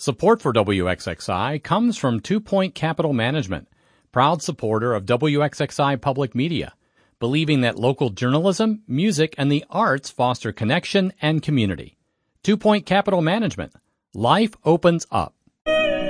Support for WXXI comes from 2 Point Capital Management, proud supporter of WXXI Public Media, believing that local journalism, music, and the arts foster connection and community. 2 Point Capital Management. Life opens up.